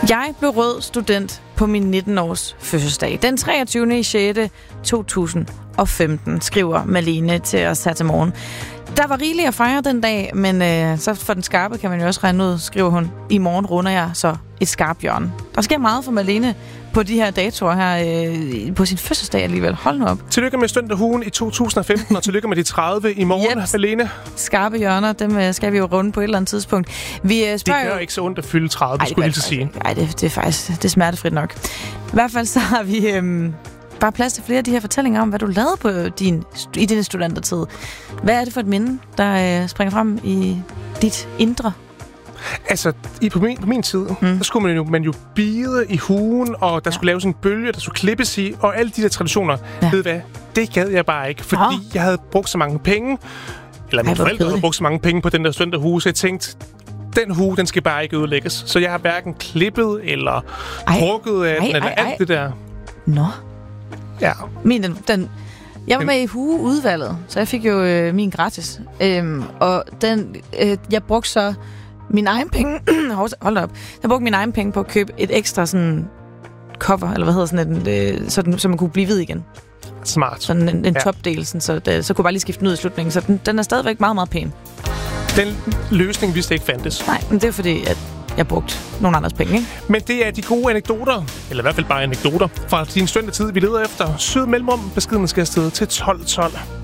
Jeg blev rød student på min 19-års fødselsdag. Den 23. 6. 2015, skriver Malene til os her til morgen. Der var rigeligt at fejre den dag, men så for den skarpe kan man jo også regne ud, skriver hun. I morgen runder jeg så et skarpt hjørne. Der sker meget for Malene på de her datoer her på sin fødselsdag alligevel. Hold nu op. Tillykke med Studenterhugen i 2015, og tillykke med de 30 i morgen, Malene. Skarpe hjørner, dem skal vi jo runde på et eller andet tidspunkt. Det gør ikke så ondt at fylde 30, skulle jeg sige. Nej, det er faktisk det er smertefrit nok. I hvert fald så har vi bare plads til flere af de her fortællinger om, hvad du lavede på i din studentertid. Hvad er det for et minde, der springer frem i dit indre? Altså, på min tid, der skulle man jo bide i hugen, og der skulle laves en bølge, der skulle klippes i, og alle de der traditioner. Ved hvad? Det gad jeg bare ikke, fordi jeg havde brugt så mange penge, eller mine forældre havde brugt så mange penge på den der studenterhue, så jeg tænkte, den hue, den skal bare ikke ødelægges. Så jeg har hverken klippet eller drukket af den, eller alt det der. Nå. Ja. Jeg var med i hugeudvalget, så jeg fik jo min gratis. Og jeg brugte så min egen penge. Hold da op. Jeg brugte min egen penge på at købe et ekstra sådan cover, eller hvad hedder sådan så man kunne blive hvid igen. Smart. Sådan en topdel, sådan, så kunne jeg bare lige skifte den ud i slutningen. Så den er stadigvæk meget, meget pæn. Den løsning vidste ikke fandtes. Nej, men det er fordi, at jeg brugte nogle andres penge, ikke? Men det er de gode anekdoter, eller i hvert fald bare anekdoter, fra din studentertid, vi leder efter. Syd mellemrum, beskeden skal afsted til 1212.